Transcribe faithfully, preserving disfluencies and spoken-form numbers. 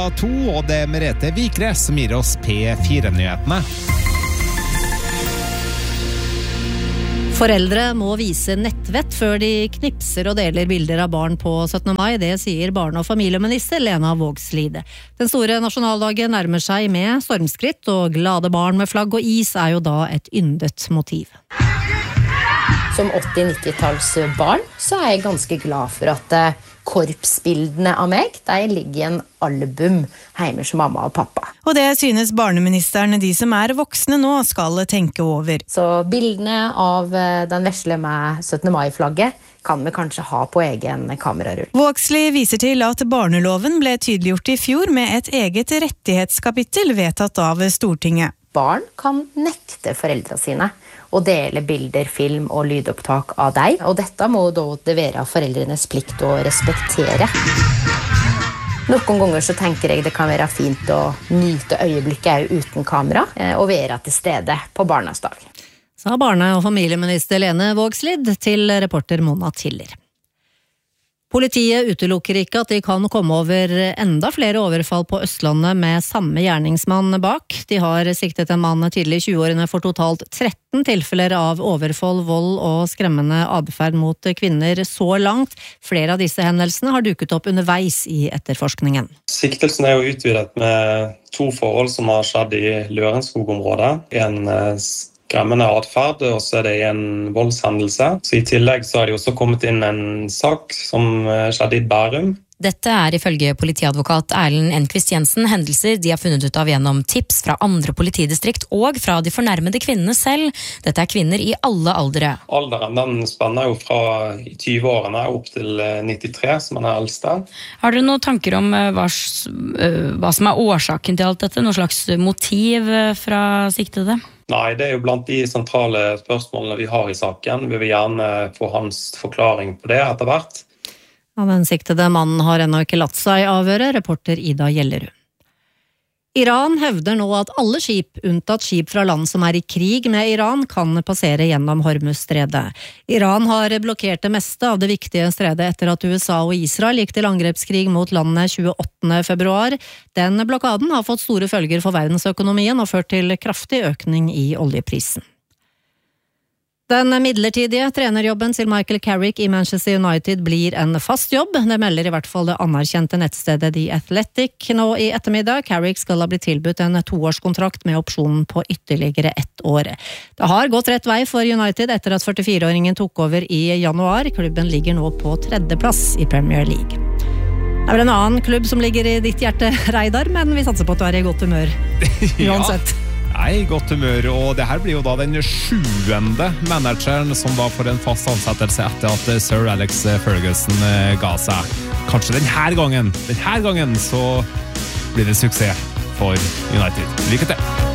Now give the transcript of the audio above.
To, og det er Merete Vikre som gir oss P fire-nyhetene. Foreldre må vise nettvett før de knipser og deler bilder av barn på syttende mai. Det sier barne- og familieminister Lena Vågslid. Den store nasjonaldagen nærmer seg med stormskritt, og glade barn med flagg og is er jo da et yndet motiv. Som åtti-nittitalls barn så er jeg ganske glad for at korpsbildene av meg, de ligger i en album hjemme hos mamma og pappa. Og det synes barneministeren de som er voksne nå skal tenke over. Så bildene av den vesle med syttende mai-flagget kan vi kanskje ha på egen kamerarull. Vågslid viser til at barneloven ble tydeliggjort i fjor med et eget rettighetskapittel vedtatt av Stortinget. Barn kan nekte foreldre sine å dele bilder, film og lydopptak av deg, og dette må da det være foreldrenes plikt å respektere. Noen ganger så tenker jeg det kan være fint å nyte øyeblikket uten kamera, og være til stede på barnas dag. Sa barne- og familieminister Lene Vågslid til reporter Mona Tiller. Politiet utelukker ikke at de kan komme over enda flere overfall på Østlandet med samme gjerningsmann bak. De har siktet en mann tidlig i tjueårene for totalt tretten tilfeller av overfall, vold og skremmende adferd mot kvinner så langt. Flere av disse hendelsene har duket opp underveis i etterforskningen. Siktelsen er jo utvidet med to forhold som har skjedd i Lørenskog-området. En skremmende adferd, og så er det en voldshendelse. Så i tillegg så har det også kommet inn en sak som skjedde i Bærum. Dette er ifølge politiadvokat Erlend Enquist Jensen hendelser de har funnet ut av gjennom tips fra andre politidistrikt og fra de fornærmede kvinnene selv. Dette er kvinner i alle aldre. Alderen den spenner jo fra tyve-årene opp til nittitre, som er den eldste. Har dere noen tanker om hva, hva som er årsaken til alt dette? Noe slags motiv fra siktede? Nei, det er jo blant de sentrale spørsmålene vi har i saken. Vi vil gjerne få hans forklaring på det etter hvert. Ja, den siktede mannen har ennå ikke latt seg avhøre, reporter Ida Gjellerud. Iran hevder nå at alle skip, unntatt skip fra land som er i krig med Iran, kan passere gjennom Hormuzstredet. Iran har blokkert det meste av det viktige stredet etter at U S A og Israel gikk til angrepskrig mot landet tjueåttende februar. Den blokaden har fått store følger for verdensøkonomien og ført til kraftig økning i oljeprisen. Den midlertidige trenerjobben til Michael Carrick i Manchester United blir en fast jobb. Det melder i hvert fall det anerkjente nettstedet The Athletic nå i ettermiddag. Carrick skal ha blitt tilbudt en toårskontrakt med opsjonen på ytterligere ett år. Det har gått rett vei for United etter at førtifire-åringen tok over i januar. Klubben ligger nå på tredjeplass i Premier League. Det er vel en annen klubb som ligger i ditt hjerte, Reidar, men vi satser på at du er i godt humør uansett. Ja. Nei, godt humør, og det her blir jo da den sjuende manageren som da får en fast ansettelse etter at Sir Alex Ferguson ga seg. Kanskje denne gangen, denne gangen så blir det suksess for United. Lykke til!